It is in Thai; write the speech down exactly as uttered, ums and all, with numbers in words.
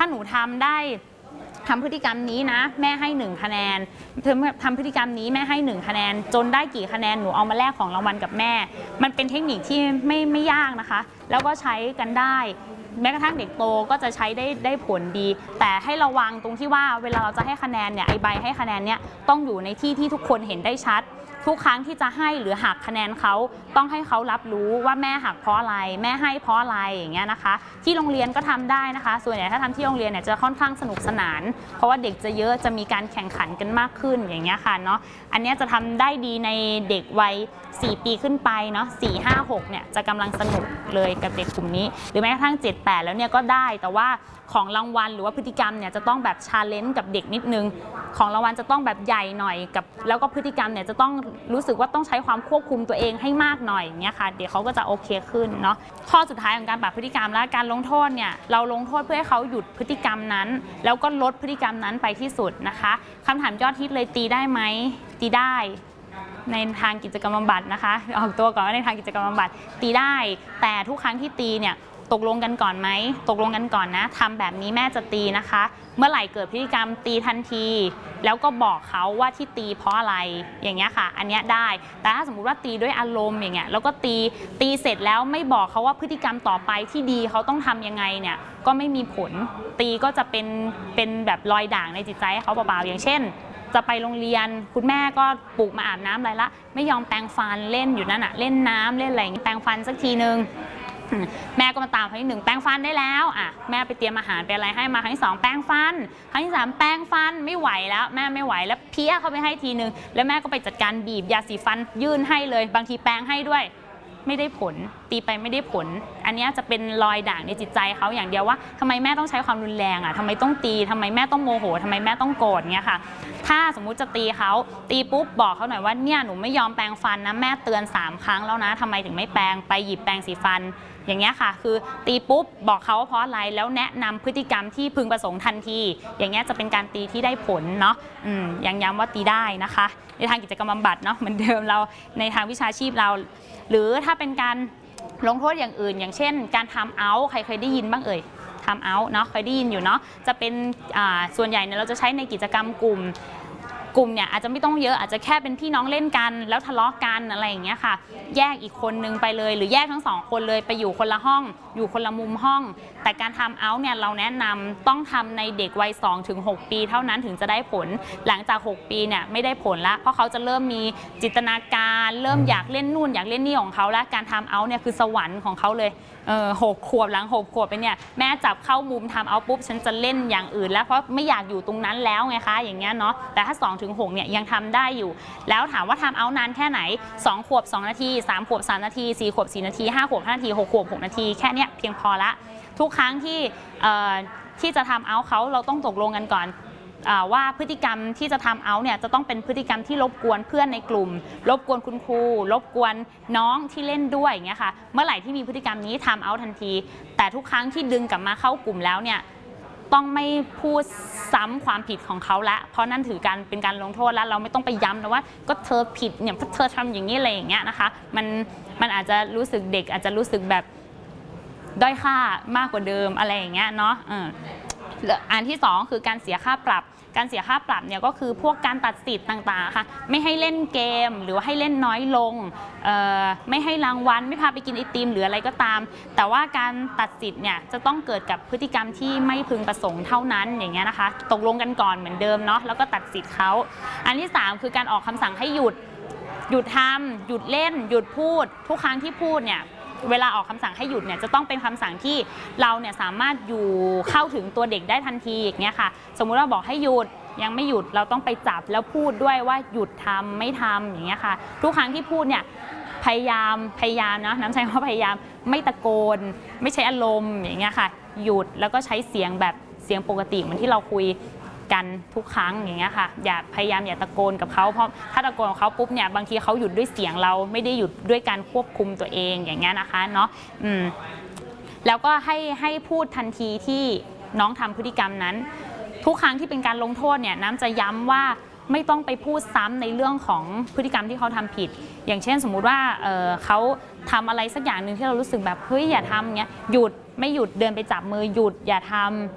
หนูทำได้ทำพฤติกรรมนี้นะแม่ให้หนึ่งคะแนนเธอทำพฤติกรรมนี้แม่ให้หนึ่งคะแนนจนได้กี่คะแนนหนูเอามาแลกของรางวัลกับแม่มันเป็นเทคนิคที่ไม่ไม่ยากนะคะแล้วก็ใช้กันได้แม้กระทั่งเด็กโตก็จะใช้ได้ได้ผลดีแต่ให้ระวังตรงที่ว่าเวลาเราจะให้คะแนนเนี่ยไอใบให้คะแนนเนี่ยต้องอยู่ในที่ที่ทุกคนเห็นได้ชัดทุกครั้งที่จะให้หรือหักคะแนนเขาต้องให้เขารับรู้ว่าแม่หักเพราะอะไรแม่ให้เพราะอะไรอย่างเงี้ยนะคะที่โรงเรียนก็ทำได้นะคะส่วนใหญ่ถ้าทำที่โรงเรียนเนี่ยจะค่อนข้างสนุกสนานเพราะว่าเด็กจะเยอะจะมีการแข่งขันกันมากขึ้นอย่างเงี้ยค่ะเนาะอันนี้จะทำได้ดีในเด็กวัยสี่ปีขึ้นไปเนาะสี่ ห้า หกเนี่ยจะกำลังสนุกเลยกับเด็กกลุ่มนี้หรือแม้กระทั่งเจ็ด แปดแล้วเนี่ยก็ได้แต่ว่าของรางวัลหรือว่าพฤติกรรมเนี่ยจะต้องแบบชาเลนจ์กับเด็กนิดนึงของรางวัลจะต้องแบบใหญ่หน่อยกับแล้วก็พฤติกรรมเนี่ยจะต้องรู้สึกว่าต้องใช้ความควบคุมตัวเองให้มากหน่อยอย่างเงี้ยค่ะเดี๋ยวเขาก็จะโอเคขึ้นเนาะข้อสุดท้ายของการปรับพฤติกรรมและการลงโทษเนี่ยเราลงโทษเพื่อให้เขาหยุดพฤติกรรมนั้นแล้วก็ลดพฤติกรรมนั้นไปที่สุดนะคะคำถามยอดฮิตเลยตีได้ไหมตีได้ในทางกิจกรรมบำบัดนะคะออกตัวก่อนว่าในทางกิจกรรมบำบัดตีได้แต่ทุกครั้งที่ตีเนี่ยตกลงกันก่อนไหมตกลงกันก่อนนะทำแบบนี้แม่จะตีนะคะเมื่อไหร่เกิดพฤติกรรมตีทันทีแล้วก็บอกเขาว่าที่ตีเพราะอะไรอย่างเงี้ยค่ะอันเนี้ยได้แต่ถ้าสมมุติว่าตีด้วยอารมณ์อย่างเงี้ยแล้วก็ตีตีเสร็จแล้วไม่บอกเขาว่าพฤติกรรมต่อไปที่ดีเขาต้องทำยังไงเนี่ยก็ไม่มีผลตีก็จะเป็นเป็นแบบรอยด่างในจิตใจให้เขาเบาๆอย่างเช่นจะไปโรงเรียนคุณแม่ก็ปลุกมาอาบน้ำอะไรละไม่ยอมแปรงฟันเล่นอยู่นั่นอะเล่นน้ำเล่นอะไรแปรงฟันสักทีนึงแม่ก็มาตามครั้งที่หนึ่งแปรงฟันได้แล้วอ่ะแม่ไปเตรียมอาหารไปอะไรให้มาครั้งที่สองแปรงฟันครั้งที่สามแปรงฟันไม่ไหวแล้วแม่ไม่ไหวแล้วเพี้ยเขาไปให้ทีนึงแล้วแม่ก็ไปจัดการบีบยาสีฟันยื่นให้เลยบางทีแปรงให้ด้วยไม่ได้ผลตีไปไม่ได้ผลอันนี้จะเป็นรอยด่างในจิตใจเขาอย่างเดียวว่าทำไมแม่ต้องใช้ความรุนแรงอ่ะทำไมต้องตีทำไมแม่ต้องโมโหทำไมแม่ต้องโกรธเงี้ยค่ะถ้าสมมุติจะตีเขาตีปุ๊บบอกเขาหน่อยว่าเนี่ยหนูไม่ยอมแปรงฟันนะแม่เตือนสามครั้งแล้วนะทำไมถึงไม่แปรงไปหยิบแปรงสีฟันอย่างเงี้ยค่ะคือตีปุ๊บบอกเขาว่าเพราะอะไรแล้วแนะนำพฤติกรรมที่พึงประสงค์ทันทีอย่างเงี้ยจะเป็นการตีที่ได้ผลเนาะอืมยังย้ำว่าตีได้นะคะในทางกิจกรรมบำบัดเนาะเหมือนเดิมเราในทางวิชาชีพเราหรือถ้าเป็นการลงโทษอย่างอื่นอย่างเช่นการทำเอาท์ใครเคยได้ยินบ้างเอ่ยทำเอาท์เนาะเคยได้ยินอยู่เนาะจะเป็นส่วนใหญ่เนี่ยเราจะใช้ในกิจกรรมกลุ่มกลุ่มเนี่ยอาจจะไม่ต้องเยอะอาจจะแค่เป็นพี่น้องเล่นกันแล้วทะเลาะกันอะไรอย่างเงี้ยค่ะแยกอีกคนนึงไปเลยหรือแยกทั้งสองคนเลยไปอยู่คนละห้องอยู่คนละมุมห้องแต่การทำเอาท์เนี่ยเราแนะนำต้องทำในเด็กวัย สองถึงหก ปีเท่านั้นถึงจะได้ผลหลังจากหกปีเนี่ยไม่ได้ผลละเพราะเขาจะเริ่มมีจินตนาการเริ่มอยากเล่นนู่นอยากเล่นนี่ของเขาแล้วการทำเอาท์เนี่ยคือสวรรค์ของเขาเลยเออหกขวบหลังหกขวบไปเนี่ยแม่จับเข้ามุมทำเอาปุ๊บฉันจะเล่นอย่างอื่นแล้วเพราะไม่อยากอยู่ตรงนั้นแล้วไงคะอย่างเงี้ยเนาะแต่ถ้า สองถึงหก เนี่ยยังทำได้อยู่แล้วถามว่าทำเอานานแค่ไหนสองขวบสองนาทีสามขวบสามนาทีสี่ขวบสี่นาทีห้าขวบห้านาทีหกขวบหกนาทีแค่เนี้ยเพียงพอละทุกครั้งที่ที่จะทำเอาเขาเราต้องตกลงกันก่อนว่าพฤติกรรมที่จะทำเอาเนี่ยจะต้องเป็นพฤติกรรมที่รบกวนเพื่อนในกลุ่มรบกวนคุณครูรบกวนน้องที่เล่นด้วยอย่างเงี้ยค่ะเมื่อไหร่ที่มีพฤติกรรมนี้ทำเอาทันทีแต่ทุกครั้งที่ดึงกลับมาเข้ากลุ่มแล้วเนี่ยต้องไม่พูดซ้ำความผิดของเขาละเพราะนั่นถือการเป็นการลงโทษแล้วเราไม่ต้องไปย้ำนะว่าก็เธอผิดเนี่ยเธอทำอย่างนี้อะไรอย่างเงี้ยนะคะมันมันอาจจะรู้สึกเด็กอาจจะรู้สึกแบบด้อยค่ามากกว่าเดิมอะไรอย่างเงี้ยเนาะอันที่สองคือการเสียค่าปรับการเสียค่าปรับเนี่ยก็คือพวกการตัดสิทธิ์ต่างๆค่ะไม่ให้เล่นเกมหรือว่าให้เล่นน้อยลงไม่ให้รางวัลไม่พาไปกินไอติมหรืออะไรก็ตามแต่ว่าการตัดสิทธิ์เนี่ยจะต้องเกิดกับพฤติกรรมที่ไม่พึงประสงค์เท่านั้นอย่างเงี้ยนะคะตกลงกันก่อนเหมือนเดิมเนาะแล้วก็ตัดสิทธิ์เขาอันที่สามคือการออกคำสั่งให้หยุดหยุดทำหยุดเล่นหยุดพูดทุกครั้งที่พูดเนี่ยเวลาออกคำสั่งให้หยุดเนี่ยจะต้องเป็นคำสั่งที่เราเนี่ยสามารถอยู่เข้าถึงตัวเด็กได้ทันทีอย่างเงี้ยค่ะสมมุติว่าบอกให้หยุดยังไม่หยุดเราต้องไปจับแล้วพูดด้วยว่าหยุดทำไม่ทำอย่างเงี้ยค่ะทุกครั้งที่พูดเนี่ยพยายามพยายามนะน้ำใช้คำว่าพยายามไม่ตะโกนไม่ใช้อารมณ์อย่างเงี้ยค่ะหยุดแล้วก็ใช้เสียงแบบเสียงปกติเหมือนที่เราคุยกันทุกครั้งอย่างเงี้ยค่ะอย่าพยายามอย่าตะโกนกับเขาเพราะถ้าตะโกนกับเขาปุ๊บเนี่ยบางทีเขาหยุดด้วยเสียงเราไม่ได้หยุดด้วยการควบคุมตัวเองอย่างเงี้ยนะคะเนาะอืมแล้วก็ให้ให้พูดทันทีที่น้องทำพฤติกรรมนั้นทุกครั้งที่เป็นการลงโทษเนี่ยน้ำจะย้ำว่าไม่ต้องไปพูดซ้ำในเรื่องของพฤติกรรมที่เขาทำผิดอย่างเช่นสมมุติว่า เ, เขาทำอะไรสักอย่างหนึ่งที่เรารู้สึกแบบเฮ้ยอย่าทำเงี้ยหยุดไม่หยุดเดินไปจับมือหยุดอย่าท